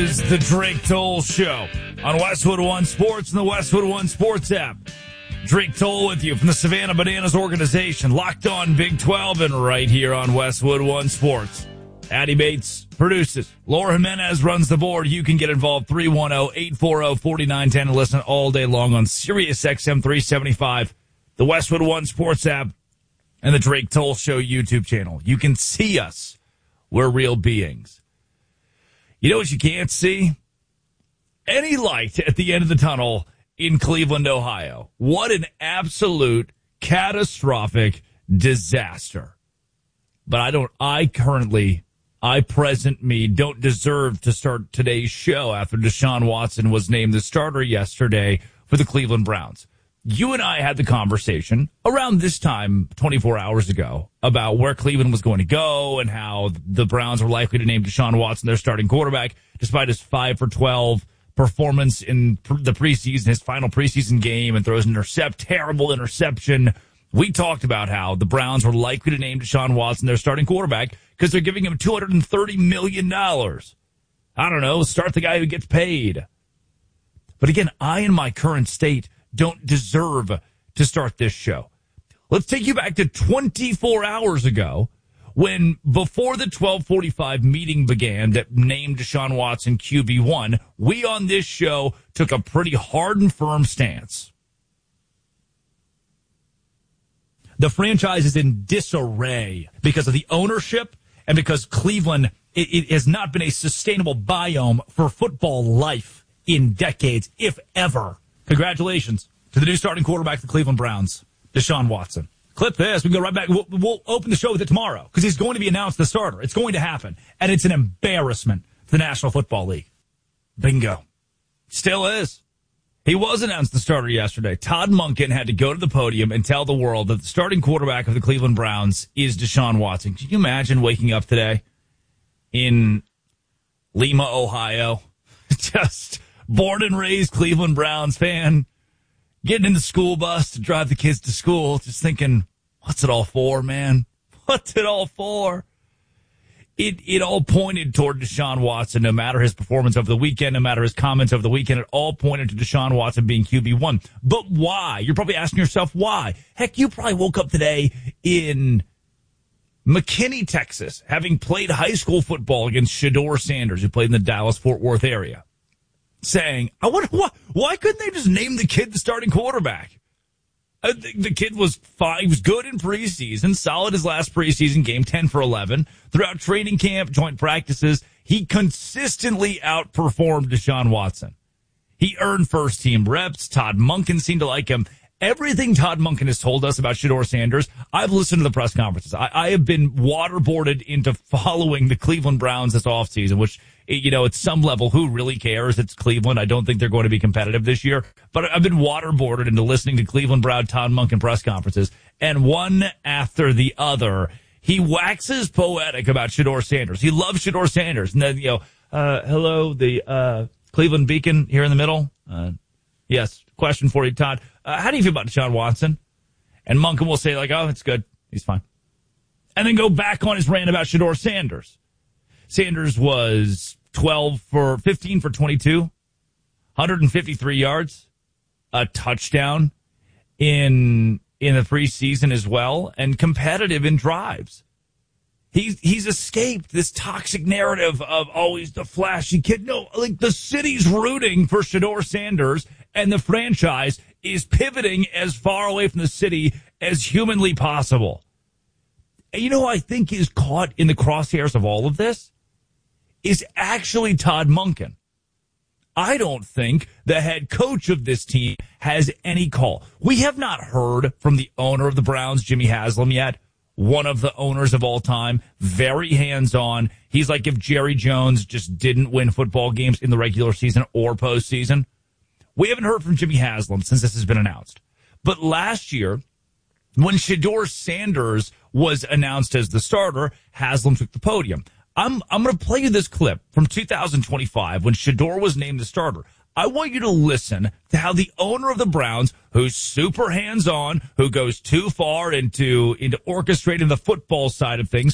is the Drake Toll Show on Westwood One Sports and the Westwood One Sports app. Drake Toll with you from the Savannah Bananas organization, Locked On Big 12, and right here on Westwood One Sports. Addie Bates produces. Laura Jimenez runs the board. You can get involved 310-840-4910 and listen all day long on Sirius XM 375, the Westwood One Sports app, and the Drake Toll Show YouTube channel. You can see us. We're real beings. You know what you can't see? Any light at the end of the tunnel in Cleveland, Ohio. What an absolute catastrophic disaster. But I present me, don't deserve to start today's show after Deshaun Watson was named the starter yesterday for the Cleveland Browns. You and I had the conversation around this time 24 hours ago about where Cleveland was going to go and how the Browns were likely to name Deshaun Watson their starting quarterback, despite his 5 for 12 performance in the preseason, his final preseason game, and throws an terrible interception. We talked about how the Browns were likely to name Deshaun Watson their starting quarterback because they're giving him $230 million. I don't know, start the guy who gets paid. But again, I, in my current state, don't deserve to start this show. Let's take you back to 24 hours ago when, before the 12:45 meeting began that named Deshaun Watson QB1, we on this show took a pretty hard and firm stance. The franchise is in disarray because of the ownership and because Cleveland, it has not been a sustainable biome for football life in decades, if ever. Congratulations to the new starting quarterback of the Cleveland Browns, Deshaun Watson. Clip this. We can go right back. We'll open the show with it tomorrow because he's going to be announced the starter. It's going to happen. And it's an embarrassment to the National Football League. Bingo. Still is. He was announced the starter yesterday. Todd Monken had to go to the podium and tell the world that the starting quarterback of the Cleveland Browns is Deshaun Watson. Can you imagine waking up today in Lima, Ohio? Just born and raised Cleveland Browns fan, getting in the school bus to drive the kids to school, just thinking, what's it all for, man? What's it all for? It all pointed toward Deshaun Watson, no matter his performance over the weekend, no matter his comments over the weekend. It all pointed to Deshaun Watson being QB1. But why? You're probably asking yourself why. Heck, you probably woke up today in McKinney, Texas, having played high school football against Shedeur Sanders, who played in the Dallas-Fort Worth area, saying, I wonder why couldn't they just name the kid the starting quarterback? The kid was fine. He was good in preseason, solid his last preseason game, 10 for 11. Throughout training camp, joint practices, he consistently outperformed Deshaun Watson. He earned first-team reps. Todd Monken seemed to like him. Everything Todd Monken has told us about Shedeur Sanders, I've listened to the press conferences. I have been waterboarded into following the Cleveland Browns this offseason, which, you know, at some level, who really cares? It's Cleveland. I don't think they're going to be competitive this year. But I've been waterboarded into listening to Cleveland Brown Todd Monken press conferences. And one after the other, he waxes poetic about Shedeur Sanders. He loves Shedeur Sanders. And then, hello, the Cleveland Beacon here in the middle. Yes, question for you, Todd. How do you feel about Deshaun Watson? And Monken will say, oh, it's good. He's fine. And then go back on his rant about Shedeur Sanders. Sanders was 15 for 22, 153 yards, a touchdown in the preseason as well, and competitive in drives. He's escaped this toxic narrative of always the flashy kid. No, the city's rooting for Shedeur Sanders, and the franchise is pivoting as far away from the city as humanly possible. And you know who I think is caught in the crosshairs of all of this? Is actually Todd Monken. I don't think the head coach of this team has any call. We have not heard from the owner of the Browns, Jimmy Haslam, yet. One of the owners of all time, very hands-on. He's like if Jerry Jones just didn't win football games in the regular season or postseason. We haven't heard from Jimmy Haslam since this has been announced. But last year, when Shedeur Sanders was announced as the starter, Haslam took the podium. I'm going to play you this clip from 2025 when Shedeur was named the starter. I want you to listen to how the owner of the Browns, who's super hands-on, who goes too far into orchestrating the football side of things,